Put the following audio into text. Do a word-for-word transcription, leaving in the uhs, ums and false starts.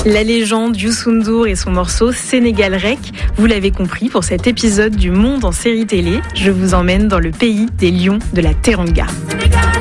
La légende Youssou N'Dour et son morceau Sénégal Rec. Vous l'avez compris, pour cet épisode du Monde en série télé, je vous emmène dans le pays des lions de la Teranga.